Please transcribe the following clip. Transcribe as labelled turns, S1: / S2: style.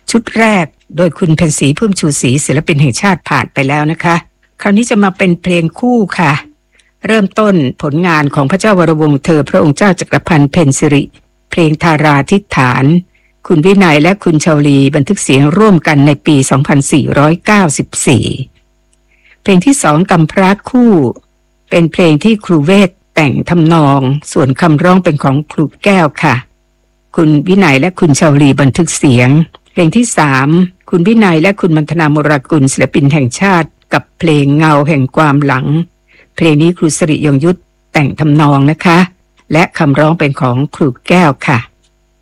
S1: ชุดแรกโดยคุณเพ็ญศรีพุ่มชูศรีศิลปินแห่งชาติผ่านไปแล้วนะคะคราวนี้จะมาเป็นเพลงคู่ค่ะเริ่มต้นผลงานของพระเจ้าวรวงศ์เธอพระองค์เจ้าจักรพันธ์เพ็ญสิริเพลงธาราธิษฐานคุณวินัยและคุณชาวลีบันทึกเสียงร่วมกันในปี 2494 เพลงที่2กำพร้าคู่เป็นเพลงที่ครูเวทแต่งทำนองส่วนคำร้องเป็นของครูแก้วค่ะคุณวินัยและคุณชาวลีบันทึกเสียงเพลงที่3คุณวินัยและคุณมัณฑนามรกุลศิลปินแห่งชาติกับเพลงเงาแห่งความหลังเพลงนี้ครูสิริยงยุทธแต่งทำนองนะคะและคำร้องเป็นของครูแก้วค่ะ